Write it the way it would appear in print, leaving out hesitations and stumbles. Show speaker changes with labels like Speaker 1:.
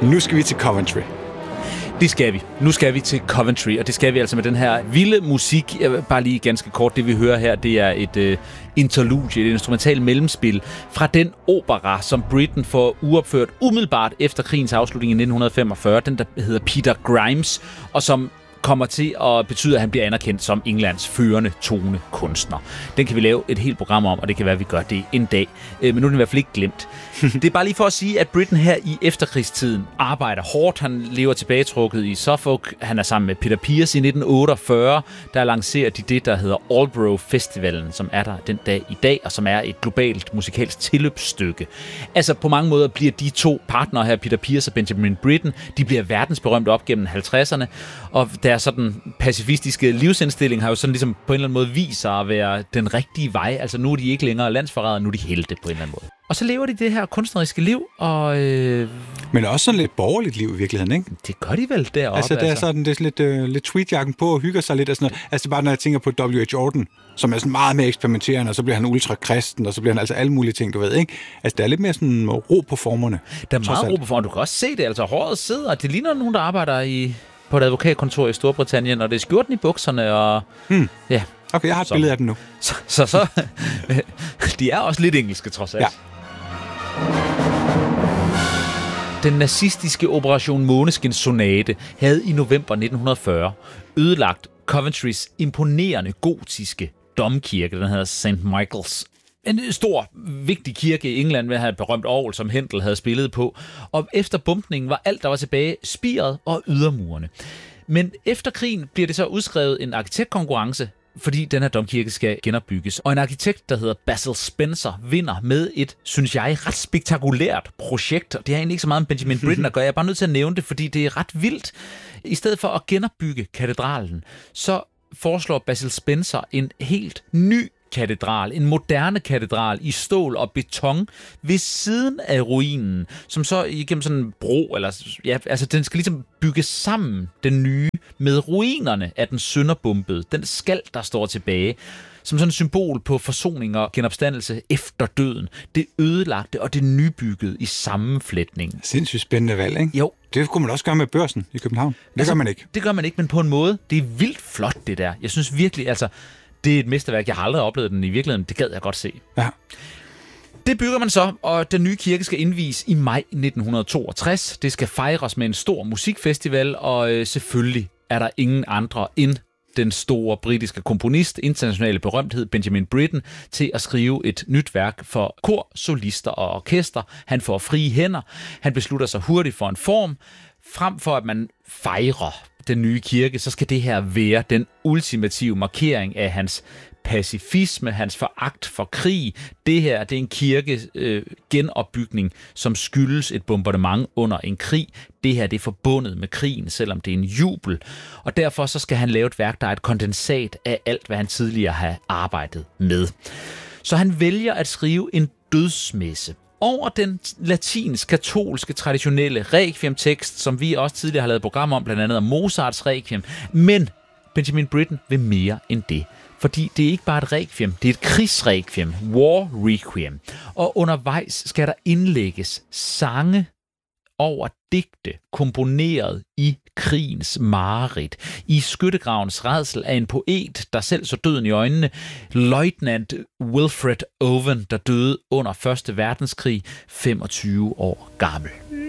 Speaker 1: Nu skal vi til Coventry.
Speaker 2: Det skal vi. Nu skal vi til Coventry, og det skal vi altså med den her vilde musik. Bare lige ganske kort, det vi hører her, det er et interlude, et instrumentalt mellemspil fra den opera, som Britten får uopført umiddelbart efter krigens afslutning i 1945. Den, der hedder Peter Grimes, og som kommer til at betyde, at han bliver anerkendt som Englands førende tonekunstner. Den kan vi lave et helt program om, og det kan være, at vi gør det en dag. Men nu er den i hvert fald ikke glemt. Det er bare lige for at sige, at Britten her i efterkrigstiden arbejder hårdt. Han lever tilbagetrukket i Suffolk. Han er sammen med Peter Pears i 1948. Der lancerer de det, der hedder Aldborough Festivalen, som er der den dag i dag, og som er et globalt musikalsk tilløbsstykke. Altså på mange måder bliver de to partnere her, Peter Pears og Benjamin Britten, de bliver verdensberømte op gennem 50'erne, og deres sådan pacifistiske livsindstilling har jo sådan ligesom på en eller anden måde vist sig at være den rigtige vej. Altså nu er de ikke længere landsforrædere, nu er de helte på en eller anden måde. Og så lever de det her kunstneriske liv, og...
Speaker 1: Men også sådan lidt borgerligt liv i virkeligheden, ikke?
Speaker 2: Det gør de vel deroppe.
Speaker 1: Altså, det er sådan, det er lidt tweedjakken på og hygger sig lidt og sådan noget. Altså, bare når jeg tænker på W.H. Auden, som er sådan meget mere eksperimenterende, og så bliver han ultrakristen, og så bliver han altså alle mulige ting, du ved, ikke? Altså, der er lidt mere sådan ro på formerne.
Speaker 2: Der er meget ro på formerne. Du kan også se det, altså håret sidder, det ligner nogen, der arbejder på et advokatkontor i Storbritannien, og det er skjorten i bukserne, og... Ja.
Speaker 1: Okay, jeg har et billede af den nu.
Speaker 2: Så de er også lidt engelske, trods alt. Ja. Den nazistiske Operation Måneskins sonate havde i november 1940 ødelagt Coventrys imponerende gotiske domkirke, den hedder St. Michael's. En stor, vigtig kirke i England med at have et berømt orgel, som Händel havde spillet på. Og efter bombningen var alt, der var tilbage, spiret og ydermurene. Men efter krigen bliver det så udskrevet en arkitektkonkurrence, fordi den her domkirke skal genopbygges. Og en arkitekt, der hedder Basil Spencer, vinder med et, synes jeg, ret spektakulært projekt. Og det har egentlig ikke så meget med Benjamin Britten at gøre. Jeg er bare nødt til at nævne det, fordi det er ret vildt. I stedet for at genopbygge katedralen, så foreslår Basil Spencer en helt ny katedral, en moderne katedral i stål og beton ved siden af ruinen, som så igennem sådan en bro, eller ja, altså den skal ligesom bygge sammen, den nye, med ruinerne af den sønderbombede, den skal, der står tilbage, som sådan et symbol på forsoning og genopstandelse efter døden. Det ødelagte og det nybyggede i sammenflætning.
Speaker 1: Sindssygt spændende valg, ikke?
Speaker 2: Jo.
Speaker 1: Det kunne man også gøre med Børsen i København. Det gør man ikke.
Speaker 2: Det gør man ikke, men på en måde, det er vildt flot, det der. Jeg synes virkelig, altså, det er et mesterværk. Jeg har aldrig oplevet den i virkeligheden. Det gad jeg godt se.
Speaker 1: Ja.
Speaker 2: Det bygger man så, og den nye kirke skal indvies i maj 1962. Det skal fejres med en stor musikfestival, og selvfølgelig er der ingen andre end den store britiske komponist, internationale berømthed Benjamin Britten, til at skrive et nyt værk for kor, solister og orkester. Han får frie hænder. Han beslutter sig hurtigt for en form. Frem for at man fejrer den nye kirke, så skal det her være den ultimative markering af hans pacifisme, hans foragt for krig. Det her, det er en kirke genopbygning, som skyldes et bombardement under en krig. Det her, det er forbundet med krigen, selvom det er en jubel. Og derfor så skal han lave et værk, der er et kondensat af alt, hvad han tidligere har arbejdet med. Så han vælger at skrive en dødsmesse over den latinsk-katolske traditionelle requiem-tekst, som vi også tidligere har lavet program om, blandt andet om Mozarts requiem. Men Benjamin Britten vil mere end det. Fordi det er ikke bare et requiem, det er et krigsrequiem, war requiem. Og undervejs skal der indlægges sange over digte, komponeret i krigens mareridt. I skyttegravens rædsel af en poet, der selv så døden i øjnene, løjtnant Wilfred Owen, der døde under 1. verdenskrig, 25 år gammel.